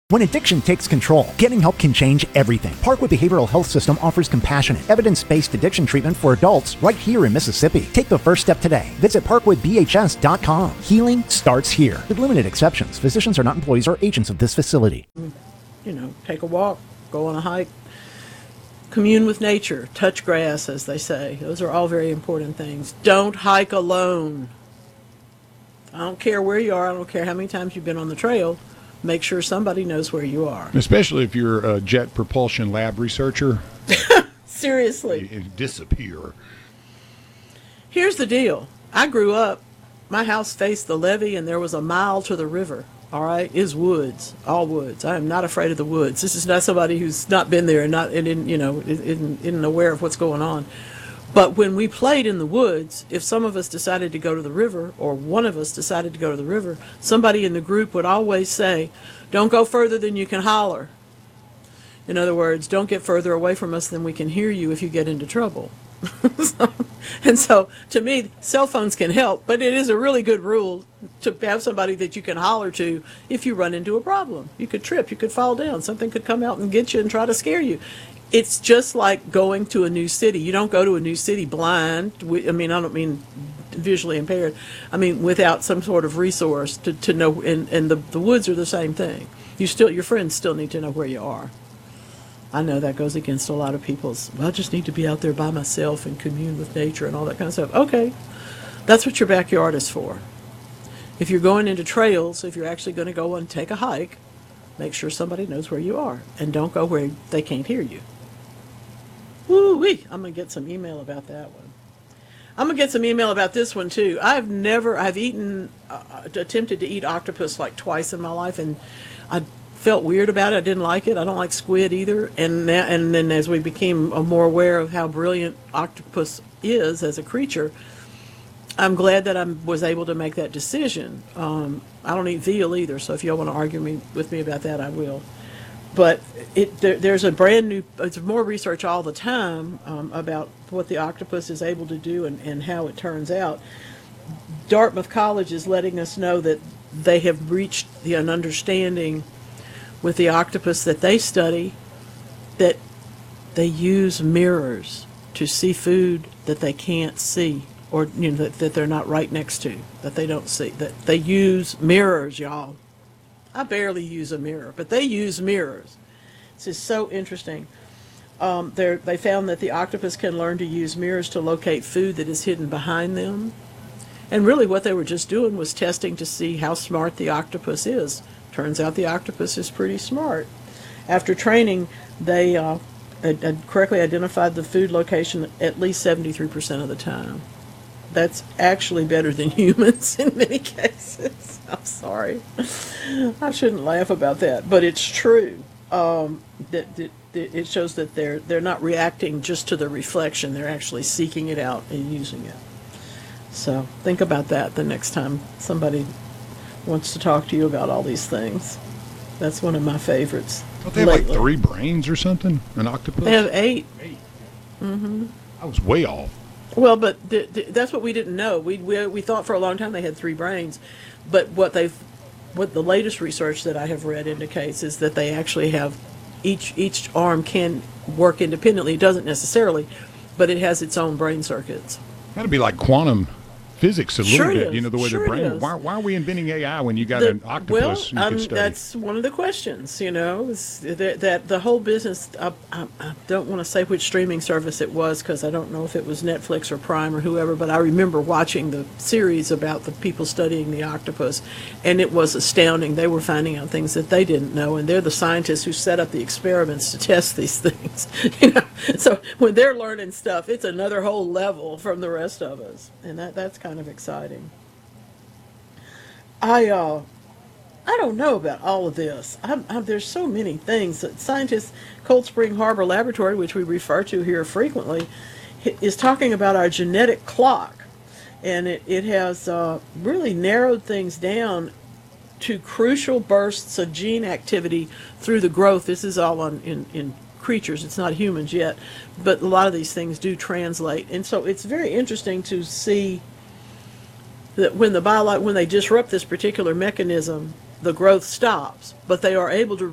When addiction takes control, getting help can change everything. Parkwood Behavioral Health System offers compassionate, evidence-based addiction treatment for adults right here in Mississippi. Take the first step today. Visit parkwoodbhs.com. Healing starts here. With limited exceptions, physicians are not employees or agents of this facility. Take a walk, go on a hike, commune with nature, touch grass, as they say. Those are all very important things. Don't hike alone. I don't care where you are. I don't care how many times you've been on the trail. Make sure somebody knows where you are. Especially if you're a jet propulsion lab researcher. Seriously. You disappear. Here's the deal. I grew up, my house faced the levee, and there was a mile to the river. All right, is woods, all woods. I am not afraid of the woods. This is not somebody who's not been there and isn't aware of what's going on. But when we played in the woods, if some of us decided to go to the river, or one of us decided to go to the river, somebody in the group would always say, "Don't go further than you can holler." In other words, don't get further away from us than we can hear you if you get into trouble. So, to me, cell phones can help, but it is a really good rule to have somebody that you can holler to if you run into a problem. You could trip, you could fall down, something could come out and get you and try to scare you. It's just like going to a new city. You don't go to a new city blind. I don't mean visually impaired. I mean without some sort of resource to know, and the woods are the same thing. Your friends still need to know where you are. I know that goes against a lot of people's, I just need to be out there by myself and commune with nature and all that kind of stuff. Okay, that's what your backyard is for. If you're going into trails, if you're actually going to go and take a hike, make sure somebody knows where you are, and don't go where they can't hear you. Woo-wee, I'm going to get some email about that one. I'm going to get some email about this one too. I've attempted to eat octopus like twice in my life, and I felt weird about it. I didn't like it. I don't like squid either. And then as we became more aware of how brilliant octopus is as a creature, I'm glad that I was able to make that decision. I don't eat veal either, so if y'all want to argue with me about that, I will. But there's more research all the time about what the octopus is able to do and how it turns out. Dartmouth College is letting us know that they have reached an understanding with the octopus that they study, that they use mirrors to see food that they can't see, or that they're not right next to, that they don't see. That they use mirrors, y'all. I barely use a mirror, but they use mirrors. This is so interesting. They found that the octopus can learn to use mirrors to locate food that is hidden behind them. And really what they were just doing was testing to see how smart the octopus is. Turns out the octopus is pretty smart. After training, they correctly identified the food location at least 73% of the time. That's actually better than humans in many cases. I'm sorry. I shouldn't laugh about that, but it's true. It shows that they're not reacting just to the reflection. They're actually seeking it out and using it. So think about that the next time somebody wants to talk to you about all these things. That's one of my favorites. Don't they have like 3 brains or something, an octopus? They have 8. 8. Mm-hmm. I was way off. Well, but that's what we didn't know. We thought for a long time they had 3 brains, but what the latest research that I have read indicates is that they actually have each arm can work independently. It doesn't necessarily, but it has its own brain circuits. That'd be like quantum physics a little bit, the way sure the brain. Why are we inventing AI when you got an octopus you could study? That's one of the questions, is that the whole business, I don't want to say which streaming service it was because I don't know if it was Netflix or Prime or whoever, but I remember watching the series about the people studying the octopus, and it was astounding. They were finding out things that they didn't know, and they're the scientists who set up the experiments to test these things. So when they're learning stuff, it's another whole level from the rest of us, and that's kind of exciting. I don't know about all of this. There's so many things that scientists, Cold Spring Harbor Laboratory, which we refer to here frequently, is talking about our genetic clock, and it has really narrowed things down to crucial bursts of gene activity through the growth. This is all in creatures. It's not humans yet, but a lot of these things do translate, and so it's very interesting to see that when they disrupt this particular mechanism, the growth stops, but they are able to